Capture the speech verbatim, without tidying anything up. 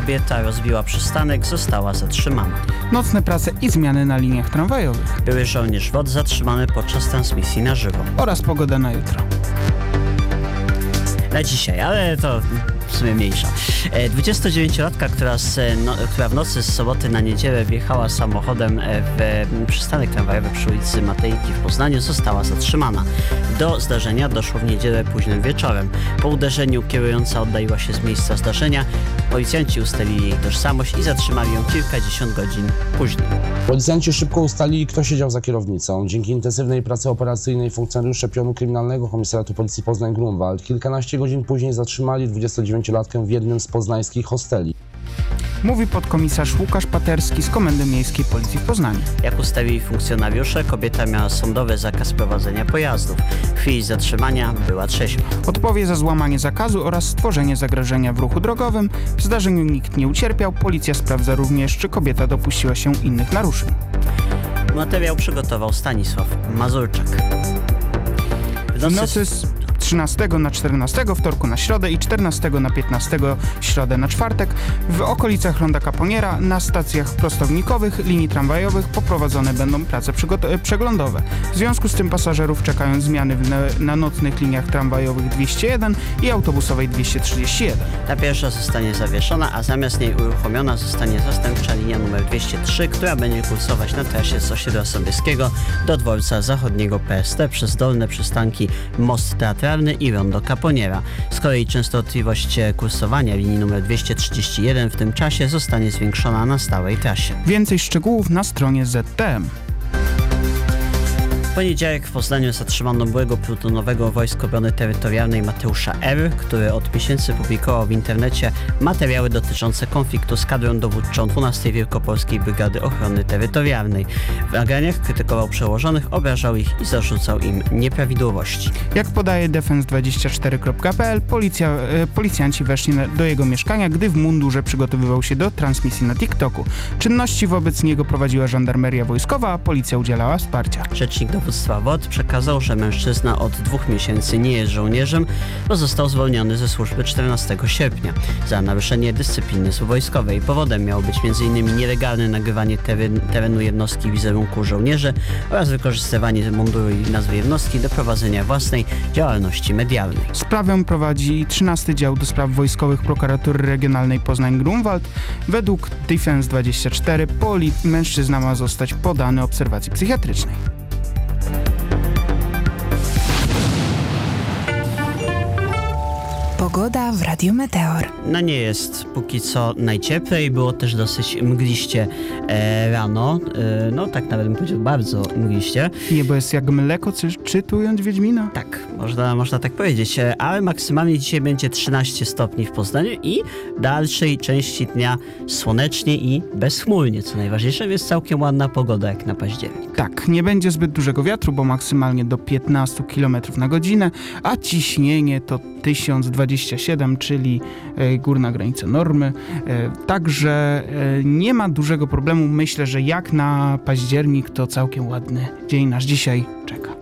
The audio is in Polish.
kobieta rozbiła przystanek, została zatrzymana. Nocne prace i zmiany na liniach tramwajowych. Były żołnierz W O D zatrzymany podczas transmisji na żywo. Oraz pogoda na jutro. Na dzisiaj, ale to w sumie mniejsza. dwudziestodziewięciolatka, która, z, no, która w nocy z soboty na niedzielę wjechała samochodem w przystanek tramwajowy przy ulicy Matejki w Poznaniu, została zatrzymana. Do zdarzenia doszło w niedzielę późnym wieczorem. Po uderzeniu kierująca oddaliła się z miejsca zdarzenia. Policjanci ustalili jej tożsamość i zatrzymali ją kilkadziesiąt godzin później. Policjanci szybko ustalili, kto siedział za kierownicą. Dzięki intensywnej pracy operacyjnej funkcjonariusze pionu kryminalnego Komisariatu Policji Poznań-Grunwald kilkanaście godzin później zatrzymali dwudziestodziewięciolatkę w jednym z poznańskich hosteli. Mówi podkomisarz Łukasz Paterski z Komendy Miejskiej Policji w Poznaniu. Jak ustalili funkcjonariusze, kobieta miała sądowy zakaz prowadzenia pojazdów. W chwili zatrzymania była trzeźwa. Odpowie za złamanie zakazu oraz stworzenie zagrożenia w ruchu drogowym. W zdarzeniu nikt nie ucierpiał. Policja sprawdza również, czy kobieta dopuściła się innych naruszeń. Materiał przygotował Stanisław Mazurczak. W nocy z trzynastego na czternastego, wtorku na środę i czternastego na piętnastego, środę na czwartek, w okolicach Ronda Caponiera na stacjach prostownikowych linii tramwajowych poprowadzone będą prace przeglądowe. W związku z tym pasażerów czekają zmiany na, na nocnych liniach tramwajowych dwieście jeden i autobusowej dwieście trzydzieści jeden. Ta pierwsza zostanie zawieszona, a zamiast niej uruchomiona zostanie zastępcza linia numer dwieście trzy, która będzie kursować na trasie z osiedla Sobieskiego do dworca zachodniego P S T przez dolne przystanki Most Teatralny i Rondo Caponiera. Z kolei częstotliwość kursowania linii numer dwieście trzydzieści jeden w tym czasie zostanie zwiększona na stałej trasie. Więcej szczegółów na stronie Z T M. W poniedziałek w Poznaniu zatrzymano byłego plutonowego Wojsk Obrony Terytorialnej Mateusza R., który od miesięcy publikował w internecie materiały dotyczące konfliktu z kadrą dowódczą dwunastej Wielkopolskiej Brygady Ochrony Terytorialnej. W nagraniach krytykował przełożonych, obrażał ich i zarzucał im nieprawidłowości. Jak podaje defense dwadzieścia cztery kropka p l, policja, e, policjanci weszli na, do jego mieszkania, gdy w mundurze przygotowywał się do transmisji na TikToku. Czynności wobec niego prowadziła żandarmeria wojskowa, a policja udzielała wsparcia. Rzecznik dowództwa W O D przekazał, że mężczyzna od dwóch miesięcy nie jest żołnierzem, bo został zwolniony ze służby czternastego sierpnia za naruszenie dyscypliny wojskowej. Powodem miało być między innymi nielegalne nagrywanie teren, terenu jednostki wizerunku żołnierzy oraz wykorzystywanie munduru i nazwy jednostki do prowadzenia własnej działalności medialnej. Sprawę prowadzi trzynasty Dział do Spraw Wojskowych Prokuratury Regionalnej Poznań-Grunwald. Według defense dwadzieścia cztery poli mężczyzna ma zostać poddany obserwacji psychiatrycznej. Pogoda w Radiu Meteor. No nie jest póki co najcieplej, było też dosyć mgliście e, rano, e, no tak nawet bym powiedział bardzo mgliście. Niebo jest jak mleko, czy, czytując Wiedźmina? Tak, można, można tak powiedzieć, e, ale maksymalnie dzisiaj będzie trzynaście stopni w Poznaniu i w dalszej części dnia słonecznie i bezchmurnie, co najważniejsze, jest całkiem ładna pogoda jak na październik. Tak, nie będzie zbyt dużego wiatru, bo maksymalnie do piętnaście kilometrów na godzinę, a ciśnienie to tysiąc dwadzieścia siedem, czyli e, górna granica normy. E, także e, nie ma dużego problemu. Myślę, że jak na październik to całkiem ładny dzień nasz dzisiaj czeka.